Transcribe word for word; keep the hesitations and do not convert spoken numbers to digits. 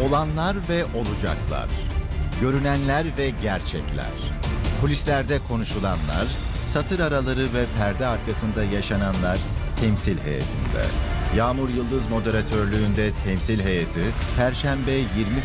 Olanlar ve olacaklar. Görünenler ve gerçekler. Kulislerde konuşulanlar, satır araları ve perde arkasında yaşananlar temsil heyetinde. Yağmur Yıldız moderatörlüğünde Temsil Heyeti, Perşembe yirmi